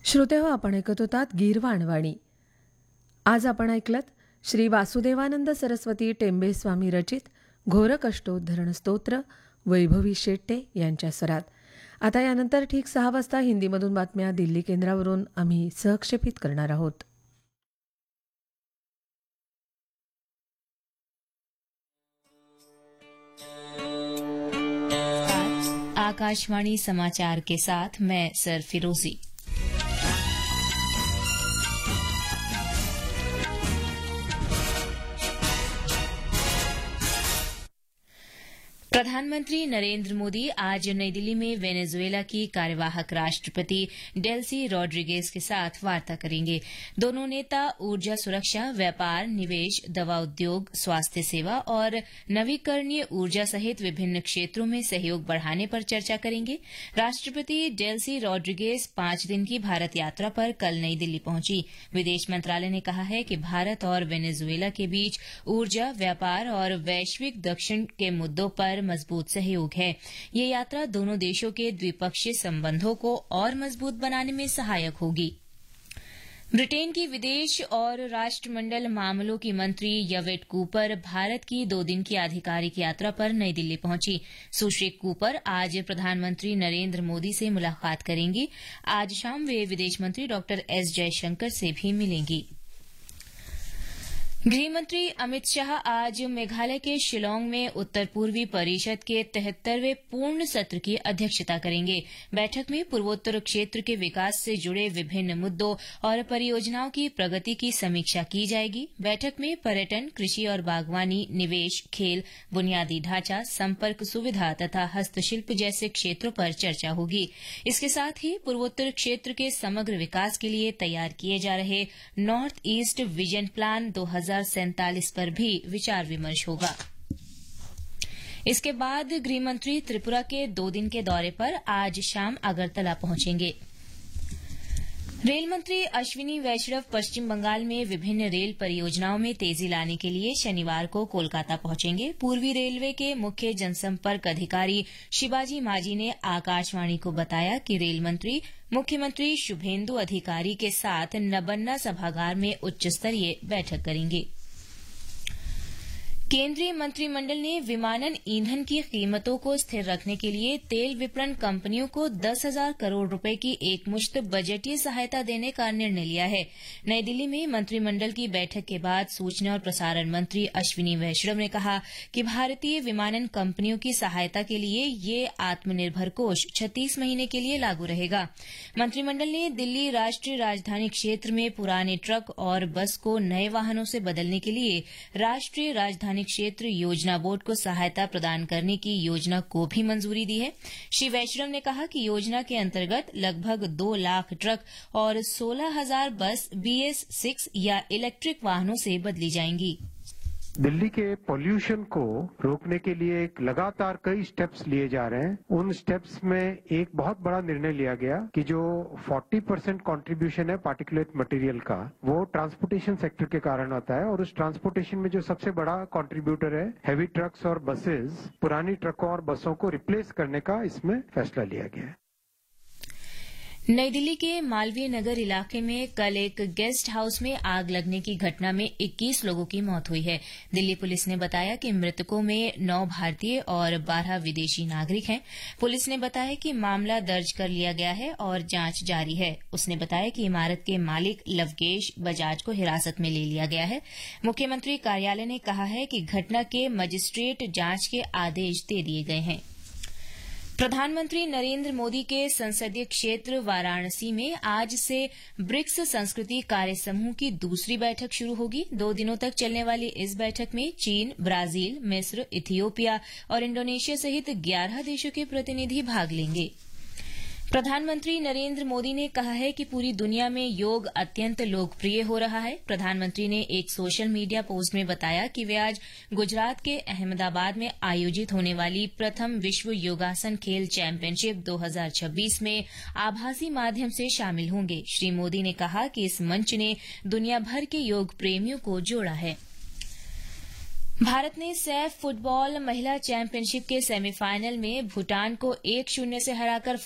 श्रोते हो, आपण ऐकत होतात गीरवाणवाणी. आज आपण ऐकलत श्री वासुदेवानंद सरस्वती टेंबे स्वामी रचित घोरकष्टोद्धरण स्तोत्र वैभवी शेट्टे यांच्या स्वरात. आता यानंतर ठीक 6 वाजता हिंदीमधून बातम्या दिल्ली केंद्रावरून आम्ही सहक्षेपित करणार आहोत. आकाशवाणी समाचार के साथ मैं सर फिरोजी. प्रधानमंत्री नरेंद्र मोदी आज नई दिल्ली में वेनेजुएला की कार्यवाहक राष्ट्रपति डेल्सी रॉड्रिगेज के साथ वार्ता करेंगे. दोनों नेता ऊर्जा सुरक्षा, व्यापार, निवेश, दवा उद्योग, स्वास्थ्य सेवा और नवीकरणीय ऊर्जा सहित विभिन्न क्षेत्रों में सहयोग बढ़ाने पर चर्चा करेंगे. राष्ट्रपति डेल्सी रॉड्रिगेज 5 दिन की भारत यात्रा पर कल नई दिल्ली पहुंची. विदेश मंत्रालय ने कहा है कि भारत और वेनेजुएला के बीच ऊर्जा, व्यापार और वैश्विक दक्षिण के मुद्दों पर मजबूत सहयोग है. ये यात्रा दोनों देशों के द्विपक्षीय संबंधों को और मजबूत बनाने में सहायक होगी. ब्रिटेन की विदेश और राष्ट्रमंडल मामलों की मंत्री यवेट कूपर भारत की 2 दिन की आधिकारिक यात्रा पर नई दिल्ली पहुंची. सुश्री कूपर आज प्रधानमंत्री नरेंद्र मोदी से मुलाकात करेंगी. आज शाम वे विदेश मंत्री डॉ एस जयशंकर से भी मिलेंगी. गृहमंत्री अमित शाह आज मेघालय के शिलांग में उत्तर पूर्वी परिषद के 73वें पूर्ण सत्र की अध्यक्षता करेंगे. बैठक में पूर्वोत्तर क्षेत्र के विकास से जुड़े विभिन्न मुद्दों और परियोजनाओं की प्रगति की समीक्षा की जाएगी. बैठक में पर्यटन, कृषि और बागवानी, निवेश, खेल, बुनियादी ढांचा, संपर्क सुविधा तथा हस्तशिल्प जैसे क्षेत्रों पर चर्चा होगी. इसके साथ ही पूर्वोत्तर क्षेत्र के समग्र विकास के लिए तैयार किए जा रहे नॉर्थ ईस्ट विजन प्लान 2047 पर भी विचार विमर्श होगा. इसके बाद गृहमंत्री त्रिपुरा के 2 दिन के दौरे पर आज शाम अगरतला पहुंचेंगे. रेल मंत्री अश्विनी वैष्णव पश्चिम बंगाल में विभिन्न रेल परियोजनाओं में तेजी लाने के लिए शनिवार को कोलकाता पहुंचेंगे. पूर्वी रेलवे के मुख्य जनसंपर्क अधिकारी शिवाजी मांझी ने आकाशवाणी को बताया कि रेल मंत्री मुख्यमंत्री शुभेंदु अधिकारी के साथ नबन्ना सभागार में उच्च स्तरीय बैठक करेंगे. केंद्रीय मंत्रिमंडल ने विमानन ईंधन की कीमतों को स्थिर रखने के लिए तेल विपणन कंपनियों को 10,000 करोड़ रुपए की एकमुश्त बजटीय सहायता देने का निर्णय लिया है. नई दिल्ली में मंत्रिमंडल की बैठक के बाद सूचना और प्रसारण मंत्री अश्विनी वैष्णव ने कहा कि भारतीय विमानन कंपनियों की सहायता के लिए ये आत्मनिर्भर कोष 36 महीने के लिए लागू रहेगा. मंत्रिमंडल ने दिल्ली राष्ट्रीय राजधानी क्षेत्र में पुराने ट्रक और बस को नए वाहनों से बदलने के लिए राष्ट्रीय राजधानी क्षेत्र योजना बोर्ड को सहायता प्रदान करने की योजना को भी मंजूरी दी है. श्री वैष्णव ने कहा कि योजना के अंतर्गत लगभग 2 लाख ट्रक और 16,000 बस BS6 या इलेक्ट्रिक वाहनों से बदली जाएंगी. दिल्ली के पोल्यूशन को रोकने के लिए एक लगातार कई स्टेप्स लिए जा रहे हैं. उन स्टेप्स में एक बहुत बड़ा निर्णय लिया गया कि जो 40% कंट्रीब्यूशन है पार्टिकुलेट मटेरियल का, वो ट्रांसपोर्टेशन सेक्टर के कारण आता है. और उस ट्रांसपोर्टेशन में जो सबसे बड़ा कंट्रीब्यूटर है हैवी ट्रक्स और बसेस, पुरानी ट्रकों और बसों को रिप्लेस करने का इसमें फैसला लिया गया है. नई दिल्ली के मालवीय नगर इलाके में कल एक गेस्ट हाउस में आग लगने की घटना में 21 लोगों की मौत हुई है. दिल्ली पुलिस ने बताया कि मृतकों में 9 भारतीय और 12 विदेशी नागरिक हैं. पुलिस ने बताया कि मामला दर्ज कर लिया गया है और जांच जारी है. उसने बताया कि इमारत के मालिक लवकेश बजाज को हिरासत में ले लिया गया है. मुख्यमंत्री कार्यालय ने कहा है कि घटना के मजिस्ट्रेट जांच के आदेश दे दिए गए हैं. प्रधानमंत्री नरेंद्र मोदी के संसदीय क्षेत्र वाराणसी में आज से ब्रिक्स संस्कृति कार्य समूह की दूसरी बैठक शुरू होगी. 2 दिनों तक चलने वाली इस बैठक में चीन, ब्राजील, मिस्र, इथियोपिया और इंडोनेशिया सहित 11 देशों के प्रतिनिधि भाग लेंगे. प्रधानमंत्री नरेंद्र मोदी ने कहा है कि पूरी दुनिया में योग अत्यंत लोकप्रिय हो रहा है. प्रधानमंत्री ने एक सोशल मीडिया पोस्ट में बताया कि वे आज गुजरात के अहमदाबाद में आयोजित होने वाली प्रथम विश्व योगासन खेल चैंपियनशिप 2026 में आभासी माध्यम से शामिल होंगे. श्री मोदी ने कहा कि इस मंच ने दुनिया भर के योग प्रेमियों को जोड़ा है. भारत ने सैफ फुटबॉल महिला चैंपियनशिप के सेमीफाइनल में भूटान को 1-0 से हराकर